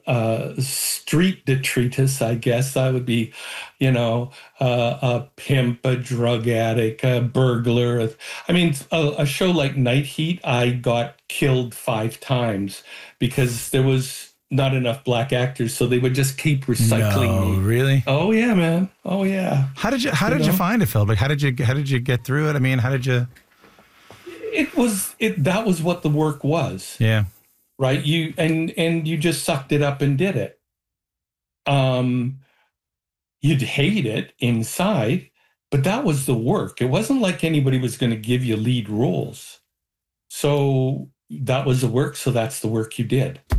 street detritus, I guess. I would be, a pimp, a drug addict, a burglar. I mean, a show like Night Heat, I got killed 5 times because there was not enough black actors, so they would just keep recycling No, me. really? Oh yeah, man. Oh yeah. How did you find it, Phil? Like, how did you get through it? I mean, how did you? That was what the work was. Yeah. Right. And you just sucked it up and did it. You'd hate it inside, but that was the work. It wasn't like anybody was going to give you lead roles. So that was the work. So that's the work you did.